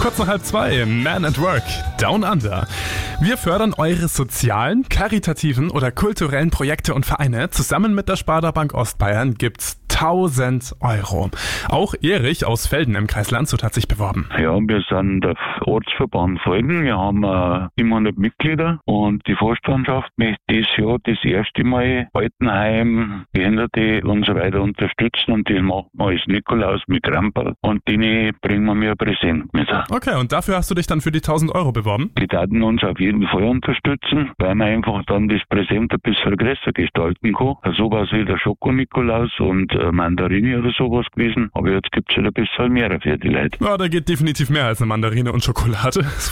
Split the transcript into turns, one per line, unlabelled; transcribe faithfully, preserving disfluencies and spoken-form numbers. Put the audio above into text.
Kurz nach halb zwei, Man at Work, Down Under. Wir fördern eure sozialen, karitativen oder kulturellen Projekte und Vereine. Zusammen mit der Sparda Bank Ostbayern gibt's tausend Euro. Auch Erich aus Velden im Kreis Landshut hat sich beworben.
Ja, wir sind der Ortsverband Velden. Wir haben äh, siebenhundert Mitglieder und die Vorstandschaft möchte dieses Jahr das erste Mal Altenheim, Behinderte und so weiter unterstützen und das machen wir als Nikolaus mit Kramperl und denen bringen wir mir ein Präsent mit.
Okay, und dafür hast du dich dann für die tausend Euro beworben?
Die werden uns auf jeden Fall unterstützen, weil man einfach dann das Präsent ein bisschen größer gestalten kann. Sowas wie der Schoko-Nikolaus und äh, Mandarine oder sowas gewesen, aber jetzt gibt es halt ein bisschen mehr für die Leute.
Ja, da geht definitiv mehr als eine Mandarine und Schokolade.